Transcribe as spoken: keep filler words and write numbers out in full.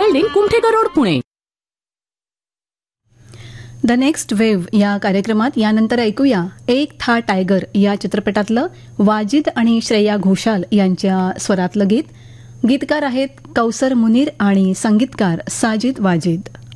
Building, Kumthekar road, Pune. The next wave या कार्यक्रमात यानंतर ऐकूया एक था टायगर या चित्रपटातलं वाजिद आणि श्रेया घोषाल यांच्या स्वरातलं गीत. गीतकार आहेत कौसर मुनीर आणि संगीतकार साजिद वाजिद.